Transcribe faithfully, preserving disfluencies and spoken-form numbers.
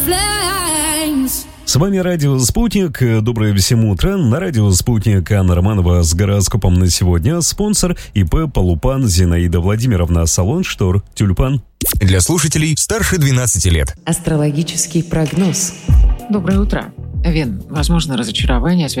С вами Радио Спутник. Доброе всем утро. На Радио Спутник Анна Романова с гороскопом на сегодня. Спонсор ИП Полупан Зинаида Владимировна. Салон штор Тюльпан. Для слушателей старше двенадцати лет. Астрологический прогноз. Доброе утро. Вен, возможно разочарование,